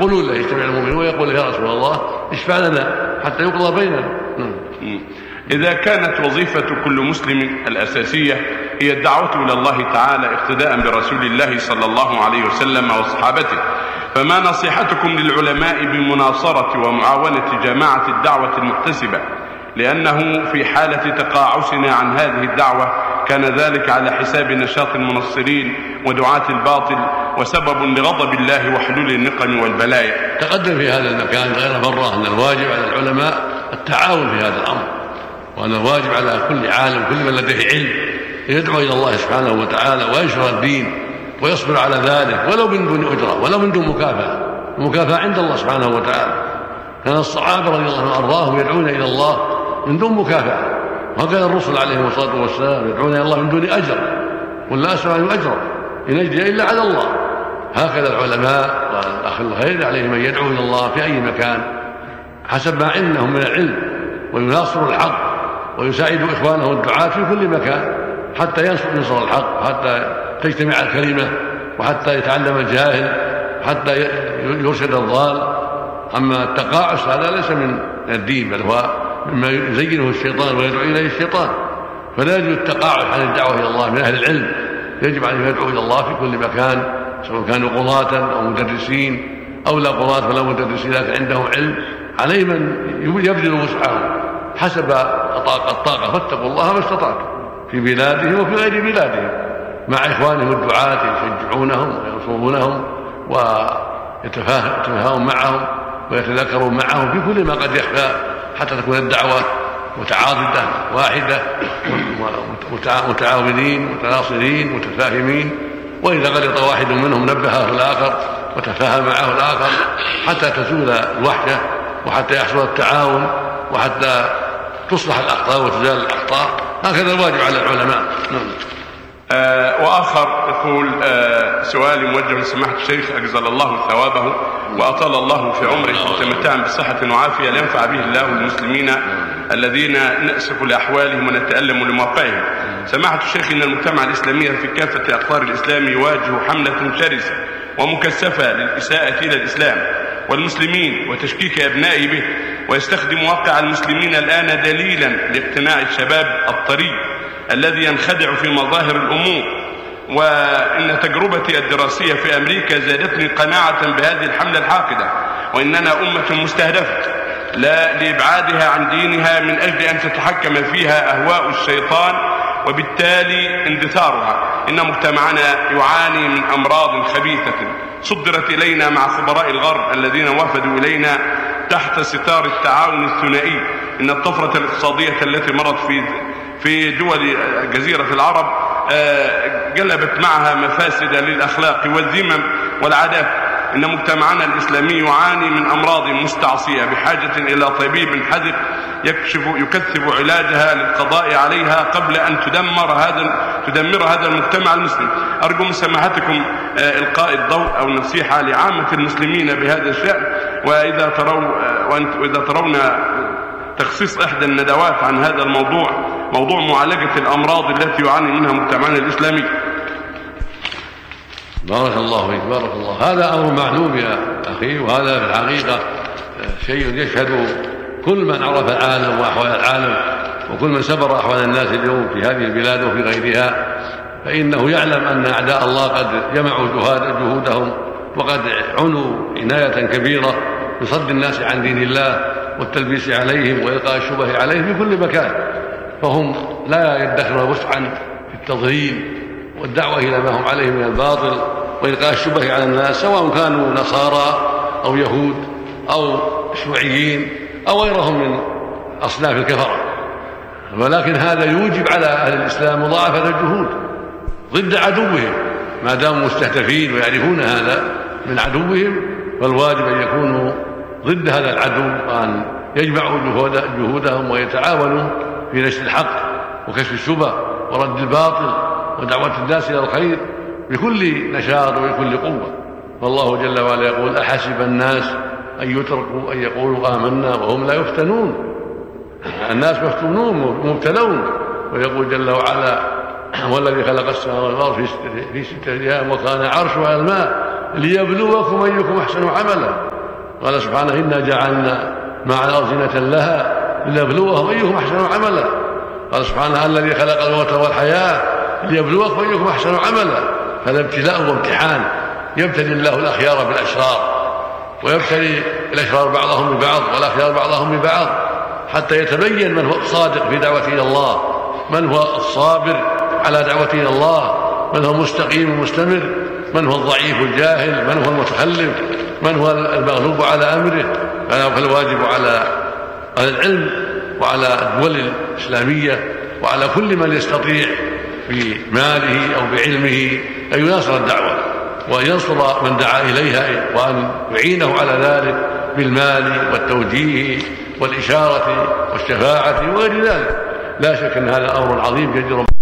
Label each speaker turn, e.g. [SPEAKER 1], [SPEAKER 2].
[SPEAKER 1] يقولون له، يجتمع المؤمنون ويقول له: يا رسول الله اشفع لنا حتى يقضى بيننا.
[SPEAKER 2] إذا كانت وظيفة كل مسلم الأساسية هي الدعوة إلى الله تعالى اقتداء برسول الله صلى الله عليه وسلم وصحابته، فما نصيحتكم للعلماء بمناصرة ومعاونة جماعة الدعوة المحتسبة؟ لأنه في حالة تقاعسنا عن هذه الدعوة كان ذلك على حساب نشاط المنصرين ودعاة الباطل، وسبب لغضب الله وحلول النقم والبلايا.
[SPEAKER 1] تقدم في هذا المكان غير مرة أن الواجب على العلماء التعاون في هذا الأمر، وأن الواجب على كل عالم، كل من لديه علم، يدعو إلى الله سبحانه وتعالى وينشر الدين ويصبر على ذلك ولو من دون أجرة ولو من دون مكافأة. المكافأة عند الله سبحانه وتعالى. كان الصحابة رضي الله عنهم وأرضاهم يدعون إلى الله من دون مكافأة، وكان الرسل عليهم الصلاة والسلام يدعون إلى الله من دون أجر. قل لا أسأل عنه أجرا إن أجري إلا على الله. هكذا العلماء وأهل الخير عليهم أن يدعوا إلى الله في أي مكان حسب ما عندهم من العلم، ويناصروا الحق ويساعدوا إخوانه الدعاة في كل مكان حتى ينصر الحق، حتى تجتمع الكلمة، وحتى يتعلم الجاهل، حتى يرشد الضال. أما التقاعس هذا ليس من الدين، بل هو مما يزينه الشيطان ويدعو إليه الشيطان. فلا يجوز التقاعس عن الدعوة إلى الله من أهل العلم، يجب عليهم يدعو إلى الله في كل مكان، سواء كانوا قضاة أو مدرسين أو لا قضاة ولا مدرسين لكن عندهم علم، عليهم أن يبذلوا وسعهم حسب الطاقة، فاتقوا الله ما استطعتم في بلادهم وفي غير بلادهم، مع إخوانهم الدعاة يشجعونهم وينصرونهم ويتفاهمون معهم ويتذكرون معهم في كل ما قد يخفى، حتى تكون الدعوة متعاضدة واحدة، متعاونين متناصرين متفاهمين. وإذا غلط واحد منهم نبهه الآخر وتفاهم معه الآخر حتى تزول الوحدة وحتى يحصل التعاون وحتى تصلح الأخطاء وتزال الأخطاء. هكذا الواجب على العلماء.
[SPEAKER 2] وآخر يقول سؤال موجه لسماحة الشيخ أجزل الله ثوابه وأطال الله في عمره وتمتعا بصحة وعافية لينفع به الله المسلمين الذين نأسف لأحوالهم ونتألم لموقعهم. سماحة الشيخ، إن المجتمع الإسلامي في كافة أقطار الإسلام يواجه حملة شرسة ومكثفة للإساءة إلى الإسلام والمسلمين وتشكيك أبنائه به، ويستخدم واقع المسلمين الآن دليلا لاقتناع الشباب الطري الذي ينخدع في مظاهر الأمور. وإن تجربتي الدراسية في أمريكا زادتني قناعة بهذه الحملة الحاقدة، وإننا أمة مستهدفة لا لإبعادها عن دينها من أجل أن تتحكم فيها أهواء الشيطان وبالتالي اندثارها. إن مجتمعنا يعاني من أمراض خبيثة صدرت إلينا مع خبراء الغرب الذين وفدوا إلينا تحت ستار التعاون الثنائي. إن الطفرة الاقتصادية التي مرت في دول جزيرة العرب جلبت معها مفاسد للأخلاق والذمم والعادات. إن مجتمعنا الإسلامي يعاني من أمراض مستعصية بحاجة إلى طبيب حذق يكثف علاجها للقضاء عليها قبل أن تدمر هذا المجتمع المسلم. أرجو من سماحتكم إلقاء الضوء أو نصيحة لعامة المسلمين بهذا الشأن، وإذا ترون تخصيص إحدى الندوات عن هذا الموضوع، موضوع معالجة الأمراض التي يعاني منها مجتمعنا الإسلامي.
[SPEAKER 1] بارك الله فيك، بارك الله. هذا أمر معلوم يا أخي، وهذا في الحقيقة شيء يشهد كل من عرف العالم وأحوال العالم وكل من سبر أحوال الناس اليوم في هذه البلاد وفي غيرها، فإنه يعلم أن أعداء الله قد جمعوا جهودهم وقد عنوا عناية كبيرة بصد الناس عن دين الله والتلبيس عليهم وإلقاء الشبه عليهم في كل مكان، فهم لا يدخرون وسعا في التضليل والدعوة إلى ما هم عليه من الباطل وإلقاء الشبه على الناس، سواء كانوا نصارى أو يهود أو شيوعيين أو غيرهم من أصناف الكفرة. ولكن هذا يوجب على أهل الإسلام مضاعفة الجهود ضد عدوهم ما داموا مستهدفين ويعرفون هذا من عدوهم، فالواجب أن يكونوا ضد هذا العدو وأن يجمعوا جهودهم ويتعاونوا في نشر الحق وكشف الشبه ورد الباطل ودعوة الناس إلى الخير بكل نشاط وبكل قوة. فالله جل وعلا يقول: أحسب الناس أن يتركوا أن يقولوا آمنا وهم لا يفتنون. الناس مفتونون مبتلون. ويقول جل وعلا: والذي خلق السماوات والأرض في 6 أيام وكان عرشه على الماء ليبلوكم أيكم أحسن عملا. قال سبحانه إنا جعلنا ما على الأرض زينة لها لنبلوهم أيكم أحسن عملا. قال سبحانه الذي خلق الموت والحياة ليبلوكم أيكم أحسن عملا. هذا ابتلاء وامتحان، يبتلي الله الأخيار بالأشرار، ويبتلي الأشرار بعضهم ببعض والأخيار بعضهم ببعض، حتى يتبين من هو الصادق في دعوته إلى الله، من هو الصابر على دعوته إلى الله، من هو مستقيم ومستمر، من هو الضعيف الجاهل، من هو المتخلف، من هو المغلوب على أمره. فالواجب على العلم وعلى الدول الإسلامية وعلى كل من يستطيع بماله أو بعلمه أن يناصر الدعوة وأن ينصر من دعا إليها وأن يعينه على ذلك بالمال والتوجيه والإشارة والشفاعة وغير ذلك. لا شك أن هذا أمر عظيم يجب